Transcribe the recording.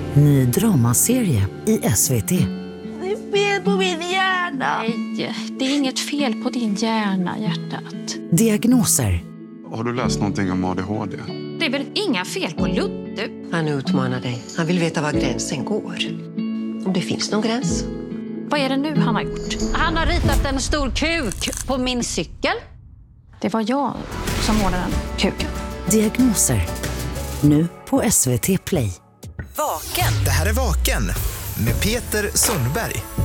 Ny dramaserie i SVT. Det är fel på min hjärna. Nej, det är inget fel på din hjärna, hjärtat. Diagnoser. Har du läst någonting om ADHD? Det är väl inga fel på Ludde? Han utmanar dig. Han vill veta var gränsen går. Om det finns någon gräns. Vad är det nu han har gjort? Han har ritat en stor kuk på min cykel. Det var jag som målade den kuken. Diagnoser. Nu på SVT Play. Vaken. Det här är Vaken med Peter Sundberg.